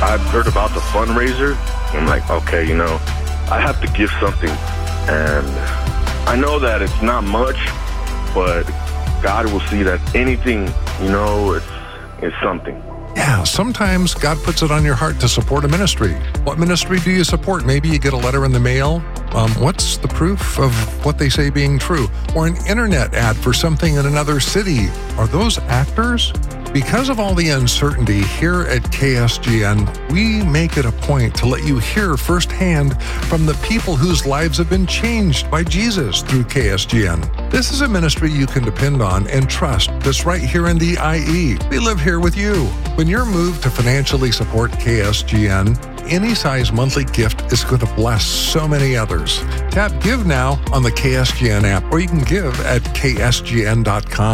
I've heard about the fundraiser. I'm like, okay, I have to give something. And I know that it's not much, but God will see that anything, it's something. Yeah, sometimes God puts it on your heart to support a ministry. What ministry do you support? Maybe you get a letter in the mail. What's the proof of what they say being true? Or an internet ad for something in another city. Are those actors? Because of all the uncertainty here at KSGN, we make it a point to let you hear firsthand from the people whose lives have been changed by Jesus through KSGN. This is a ministry you can depend on and trust that's right here in the IE. We live here with you. When you're moved to financially support KSGN, any size monthly gift is going to bless so many others. Tap Give Now on the KSGN app, or you can give at ksgn.com.